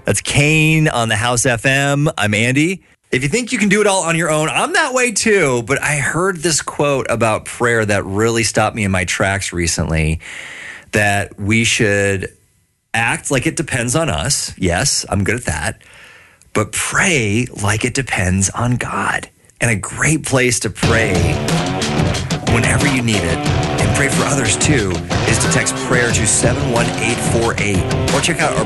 That's Kane on the House FM. I'm Andy. If you think you can do it all on your own, I'm that way too. But I heard this quote about prayer that really stopped me in my tracks recently, that we should act like it depends on us. Yes, I'm good at that. But pray like it depends on God. And a great place to pray whenever you need it, and pray for others too, is to text prayer to 71848 or check out our